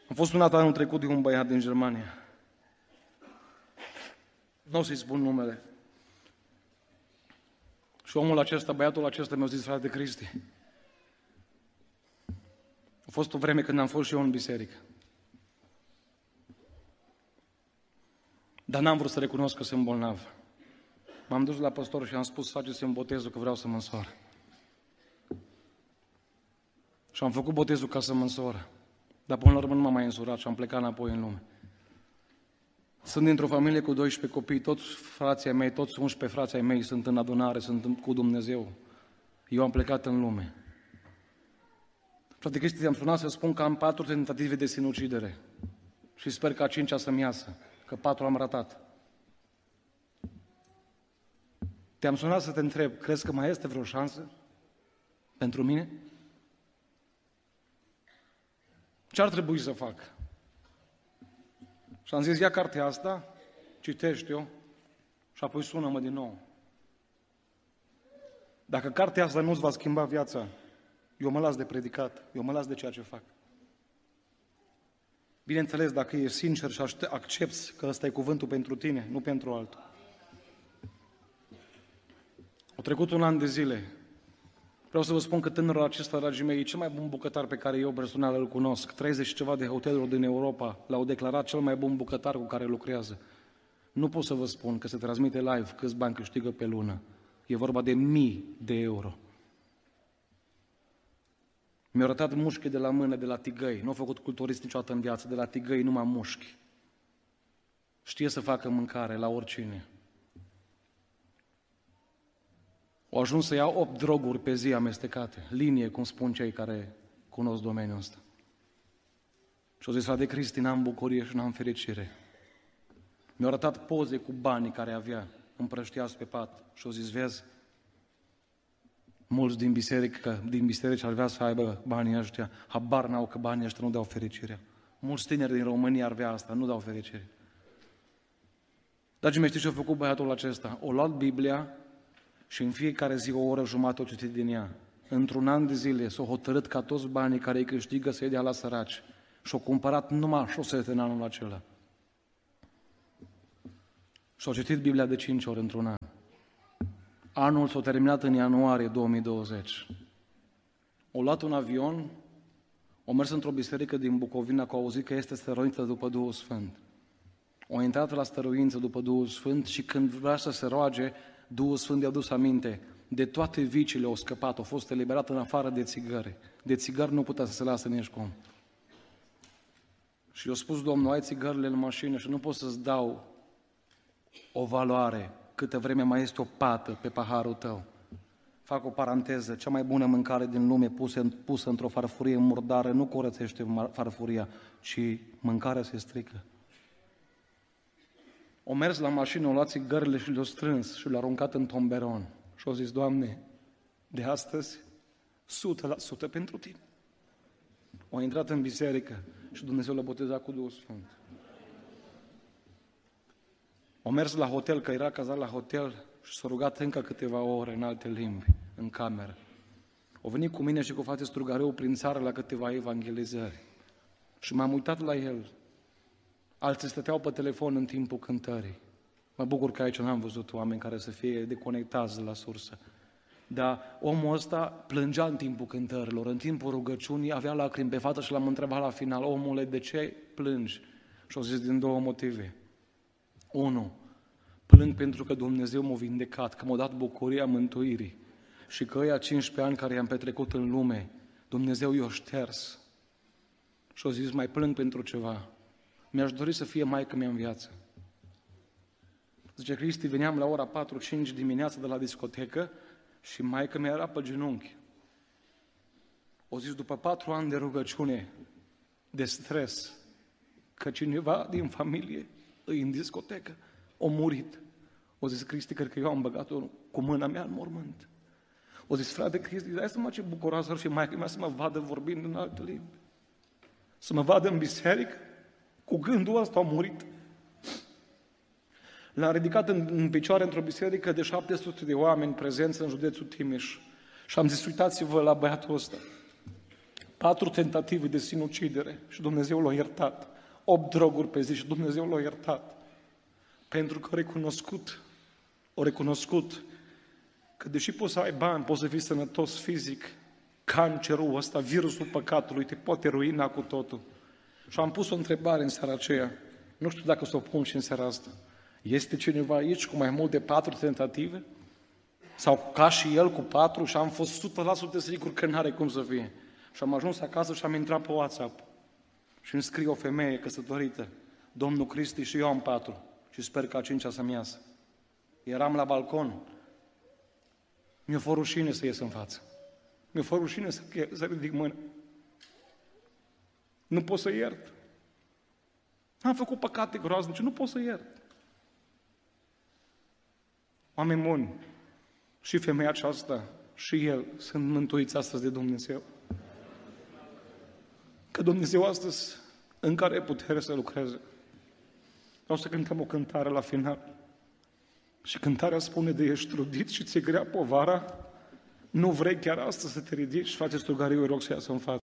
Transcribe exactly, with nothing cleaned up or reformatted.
Am fost sunat anul trecut de un băiat din Germania. Nu o să-i spun numele. Și omul acesta, băiatul acesta mi-a zis: frate Cristi, a fost o vreme când am fost și eu în biserică. Dar n-am vrut să recunosc că sunt bolnav. M-am dus la păstor și am spus: faceți-mi botezul că vreau să mă însor. Și am făcut botezul ca să mă însor. Dar până la urmă nu m-am mai însurat și am plecat înapoi în lume. Sunt dintr-o familie cu doisprezece copii, toți frații mei, toți unsprezece frații mei sunt în adunare, sunt cu Dumnezeu. Eu am plecat în lume. Frate Cristi, te-am sunat să spun că am patru tentative de sinucidere și sper că a cincea să-mi iasă, că patru am ratat. Te-am sunat să te întreb, crezi că mai este vreo șansă pentru mine? Ce ar trebui să fac? Și am zis: ia cartea asta, citește-o și apoi sună-mă din nou. Dacă cartea asta nu-ți va schimba viața, eu mă las de predicat, eu mă las de ceea ce fac. Bineînțeles, dacă ești sincer și accepți că ăsta e cuvântul pentru tine, nu pentru altul. Au trecut un an de zile. Vreau să vă spun că tânărul acesta, dragii mei, e cel mai bun bucătar pe care eu personal îl cunosc. treizeci și ceva de hoteluri din Europa l-au declarat cel mai bun bucătar cu care lucrează. Nu pot să vă spun că se transmite live câți bani câștigă pe lună. E vorba de mii de euro. Mi-a arătat mușchi de la mână, de la tigăi. Nu a făcut culturist niciodată în viață, de la tigăi numai mușchi. Știe să facă mâncare la oricine. Au ajuns să iau opt droguri pe zi amestecate, linie, cum spun cei care cunosc domeniul ăsta. Și au zis: frate Cristi, n-am bucurie și n-am fericire. Mi-au arătat poze cu banii care avea, împrăștiați pe pat. Și au zis: vezi, mulți din biserică, din biserici ar vrea să aibă banii ăștia, habar n-au că banii ăștia nu dau fericire. Mulți tineri din România ar vrea asta, nu dau fericire. Dragii mei, știți ce a făcut băiatul acesta? O luat Biblia și în fiecare zi o oră jumătate o citit din ea. Într-un an de zile s-a hotărât ca toți banii care îi câștigă să-i dea la săraci. Și-au cumpărat numai șosete în anul acela. Și-au citit Biblia de cinci ori într-un an. Anul s-a terminat în ianuarie două mii douăzeci. Au luat un avion, au mers într-o biserică din Bucovina, că au auzit că este stăruință după Duhul Sfânt. Au intrat la stăruință după Duhul Sfânt și când vrea să se roage, Duhul Sfânt i-a dus aminte. De toate viciile au scăpat, au fost eliberat în afară de țigări. De țigări nu putea să se lasă nici cum. Și i-a spus Domnul: ai țigările în mașină și nu pot să-ți dau o valoare câtă vreme mai este o pată pe paharul tău. Fac o paranteză: cea mai bună mâncare din lume pusă, pusă într-o farfurie murdară nu curățește farfuria, ci mâncarea se strică. O mers la mașină, o luat țigările și le-a strâns și le-a aruncat în tomberon. Și au zis: Doamne, de astăzi, o sută la sută pentru Tine. Au intrat în biserică și Dumnezeu l-a botezat cu Duhul Sfânt. Au mers la hotel, că era cazat la hotel, și s-a rugat încă câteva ore în alte limbi, în cameră. Au venit cu mine și cu frate Strugareu prin țară la câteva evangelizări. Și m-am uitat la el. Alții stăteau pe telefon în timpul cântării. Mă bucur că aici n-am văzut oameni care să fie deconectați de la sursă. Dar omul ăsta plângea în timpul cântărilor, în timpul rugăciunii, avea lacrimi pe față și l-am întrebat la final: omule, de ce plângi? Și au zis: din două motive. Unu, plâng pentru că Dumnezeu m-a vindecat, că m-a dat bucuria mântuirii și că ăia cincisprezece ani care i-am petrecut în lume, Dumnezeu i-a șters. Și au zis: mai plâng pentru ceva. Mi-aș dori să fie maică-mea în viață. Zice Cristi, veneam la ora patru cinci dimineața de la discotecă și maică-mea era pe genunchi. O zis: după patru ani de rugăciune, de stres, că cineva din familie îi în discotecă, a murit. O zis: Cristi, cred că eu am băgat-o cu mâna mea în mormânt. O zis: frate Cristi, dai seama ce bucuroasă ar fi maică-mea să mă vadă vorbind în alte limbi. Să mă vadă în biserică. Cu gândul ăsta a murit. L-am ridicat în, în picioare într-o biserică de șapte sute de oameni prezenți în județul Timiș. Și am zis: uitați-vă la băiatul ăsta. Patru tentative de sinucidere și Dumnezeu l-a iertat. Opt droguri pe zi și Dumnezeu l-a iertat. Pentru că a recunoscut, a recunoscut că deși poți să ai bani, poți să fii sănătos fizic, cancerul ăsta, virusul păcatului, te poate ruina cu totul. Și am pus o întrebare în seara aceea. Nu știu dacă să o pun și în seara asta. Este cineva aici cu mai mult de patru tentative? Sau ca și el cu patru și am fost o sută la sută sigur că n-are cum să fie. Și am ajuns acasă și am intrat pe WhatsApp. Și îmi scrie o femeie căsătorită. Domnul Cristi și eu am patru. Și sper că a cincea să-mi iasă. Eram la balcon. Mi-e fost rușine să ies în față. Mi-e fost rușine să, să ridic mâna. Nu pot să iert. Am făcut păcate groaznice, nu pot să iert. Oameni buni, și femeia aceasta, și el sunt mântuiți astăzi de Dumnezeu. Că Dumnezeu astăzi încă are putere să lucreze. Vreau să cântăm o cântare la final. Și cântarea spune de ești trudit și ți-e grea povara, nu vrei chiar astăzi să te ridici, frate Strugariu, îi rog să iasă în față.